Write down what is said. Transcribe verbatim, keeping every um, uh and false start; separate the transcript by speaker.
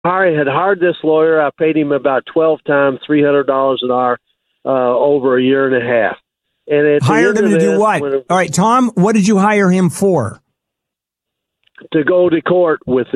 Speaker 1: I had hired this lawyer. I paid him about twelve times three hundred dollars an hour uh, over a year and a half. And at
Speaker 2: hired him to
Speaker 1: this,
Speaker 2: do what?
Speaker 1: it,
Speaker 2: All right, Tom, what did you hire him for?
Speaker 1: To go to court with